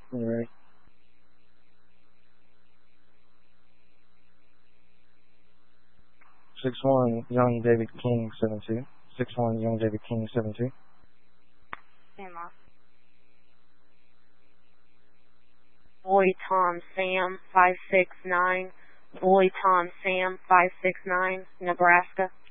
Alright. 61 Young David King 72. 61 Young David King 72. Emma. Boy Tom Sam 569. Boy Tom Sam 569, Nebraska.